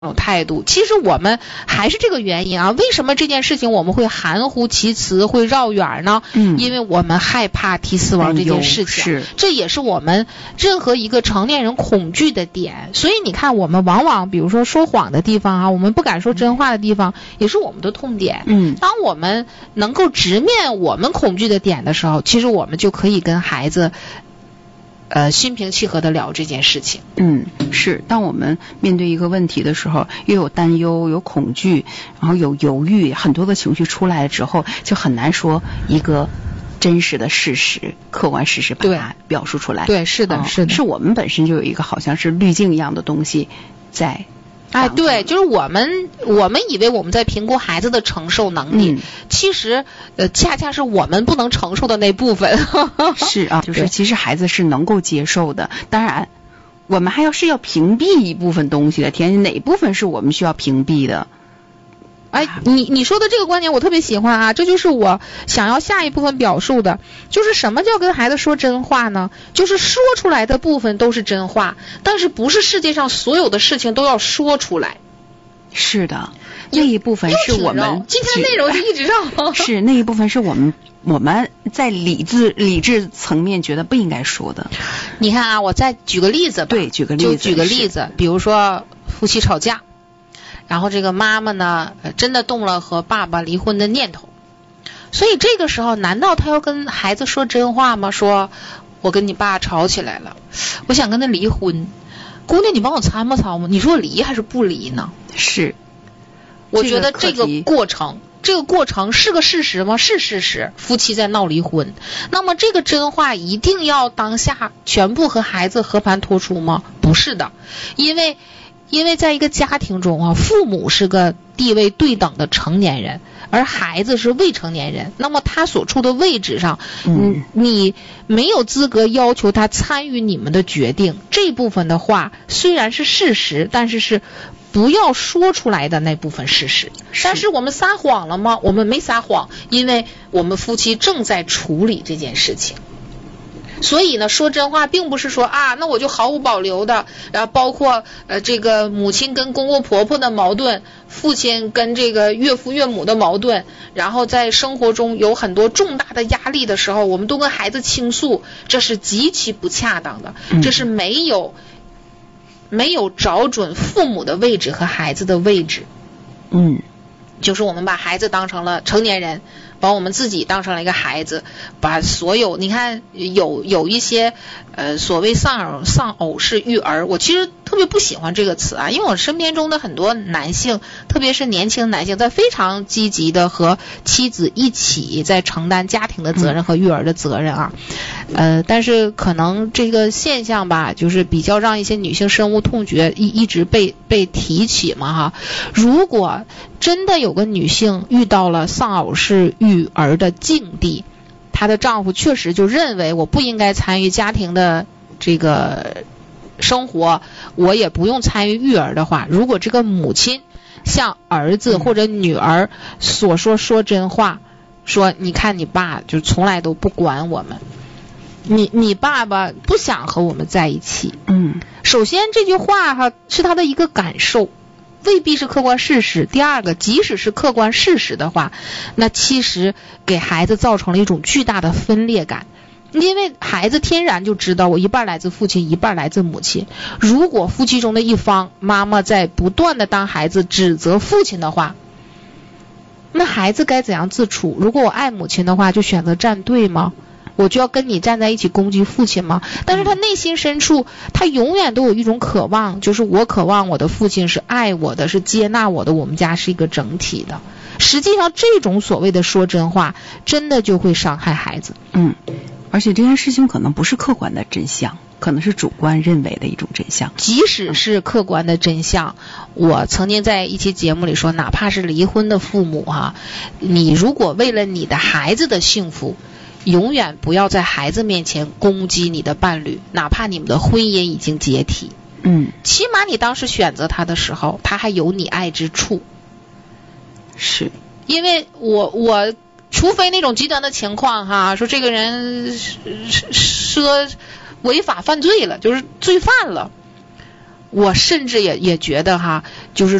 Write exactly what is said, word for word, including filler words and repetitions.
态度，其实我们还是这个原因啊。为什么这件事情我们会含糊其辞，会绕远呢？嗯，因为我们害怕提死亡这件事情，是这也是我们任何一个成年人恐惧的点。所以你看，我们往往比如说说谎的地方啊，我们不敢说真话的地方，也是我们的痛点。嗯，当我们能够直面我们恐惧的点的时候，其实我们就可以跟孩子呃，心平气和的聊这件事情。 嗯，是。当我们面对一个问题的时候，又有担忧、有恐惧，然后有犹豫，很多的情绪出来了之后，就很难说一个真实的事实、客观事实把它表述出来。 对，是的，是的。 是我们本身就有一个好像是滤镜一样的东西在。 哎，对，就是我们我们以为我们在评估孩子的承受能力，嗯、其实呃恰恰是我们不能承受的那部分。 是啊，就是其实孩子是能够接受的，当然我们还要是要屏蔽一部分东西的，天哪部分是我们需要屏蔽的？ 哎，你你说的这个观点我特别喜欢啊，这就是我想要下一部分表述的，就是什么叫跟孩子说真话呢？就是说出来的部分都是真话，但是不是世界上所有的事情都要说出来。 是的，那一部分是我们今天的内容就一直绕。 是那一部分是我们我们在理智理智层面觉得不应该说的。 你看啊，我再举个例子吧。 对，举个例子。 就举个例子，比如说夫妻吵架。然后这个妈妈呢，真的动了和爸爸离婚的念头，所以这个时候难道他要跟孩子说真话吗？说我跟你爸吵起来了，我想跟他离婚，姑娘你帮我参谋参谋，你说离还是不离呢？ 是， 我觉得这个过程这个过程是个事实吗？是事实，夫妻在闹离婚。那么这个真话一定要当下全部和孩子和盘托出吗？不是的，因为因为在一个家庭中啊，父母是个地位对等的成年人，而孩子是未成年人，那么他所处的位置上，嗯，你没有资格要求他参与你们的决定。这部分的话虽然是事实，但是是不要说出来的那部分事实。但是我们撒谎了吗？我们没撒谎，因为我们夫妻正在处理这件事情。所以呢，说真话并不是说啊，那我就毫无保留的，然后包括呃这个母亲跟公公婆婆的矛盾，父亲跟这个岳父岳母的矛盾，然后在生活中有很多重大的压力的时候，我们都跟孩子倾诉，这是极其不恰当的，这是没有、嗯、没有找准父母的位置和孩子的位置。嗯，就是我们把孩子当成了成年人，把我们自己当成了一个孩子，把所有你看有有一些呃所谓丧偶丧偶式育儿，我其实特别不喜欢这个词啊，因为我身边中的很多男性，特别是年轻男性，在非常积极的和妻子一起在承担家庭的责任和育儿的责任啊，呃，但是可能这个现象吧，就是比较让一些女性深恶痛绝，一一直被被提起嘛哈。如果真的有个女性遇到了丧偶式育儿的境地，她的丈夫确实就认为我不应该参与家庭的这个生活，我也不用参与育儿的话，如果这个母亲向儿子或者女儿所说说真话，说你看你爸就从来都不管我们，你你爸爸不想和我们在一起。嗯，首先这句话哈是他的一个感受，未必是客观事实。第二个，即使是客观事实的话，那其实给孩子造成了一种巨大的分裂感，因为孩子天然就知道我一半来自父亲，一半来自母亲。如果夫妻中的一方妈妈在不断的当孩子指责父亲的话，那孩子该怎样自处？如果我爱母亲的话，就选择站队吗？我就要跟你站在一起攻击父亲吗？但是他内心深处，他永远都有一种渴望，就是我渴望我的父亲是爱我的，是接纳我的，我们家是一个整体的。实际上这种所谓的说真话，真的就会伤害孩子。嗯， 而且这件事情可能不是客观的真相，可能是主观认为的一种真相。 即使是客观的真相，我曾经在一期节目里说，哪怕是离婚的父母哈、啊，你如果为了你的孩子的幸福，永远不要在孩子面前攻击你的伴侣，哪怕你们的婚姻已经解体。嗯，起码你当时选择他的时候，他还有你爱之处。 是， 因为我我除非那种极端的情况哈，说这个人说违法犯罪了，就是罪犯了， 我甚至也也觉得哈，就是